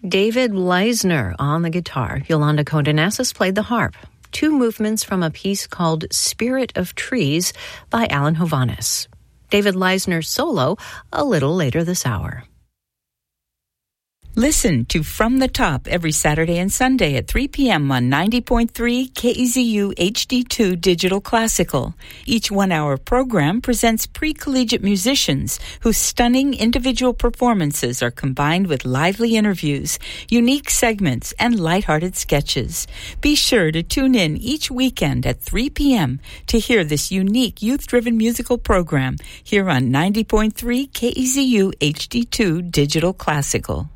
David Leisner on the guitar. Yolanda Condenassus played the harp. Two movements from a piece called Spirit of Trees by Alan Hovhaness. David Leisner's solo a little later this hour. Listen to From the Top every Saturday and Sunday at 3 p.m. on 90.3 KEZU HD2 Digital Classical. Each one-hour program presents pre-collegiate musicians whose stunning individual performances are combined with lively interviews, unique segments, and lighthearted sketches. Be sure to tune in each weekend at 3 p.m. to hear this unique youth-driven musical program here on 90.3 KEZU HD2 Digital Classical.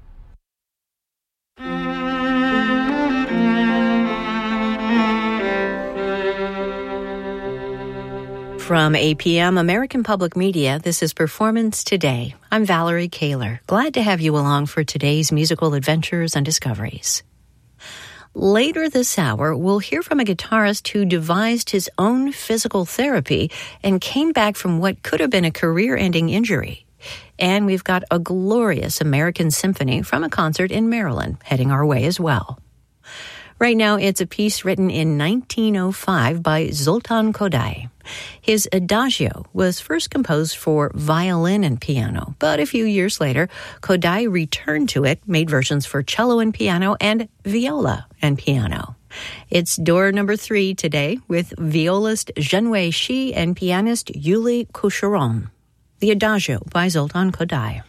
From APM American Public Media, this is Performance Today. I'm Valerie Kaler. Glad to have you along for today's musical adventures and discoveries. Later this hour, we'll hear from a guitarist who devised his own physical therapy and came back from what could have been a career-ending injury. And we've got a glorious American symphony from a concert in Maryland heading our way as well. Right now, it's a piece written in 1905 by Zoltan Kodály. His Adagio was first composed for violin and piano, but a few years later, Kodály returned to it, made versions for cello and piano, and viola and piano. It's door number 3 today with violist Zhenwei Shi and pianist Yuli Coucheron. The Adagio by Zoltan Kodály.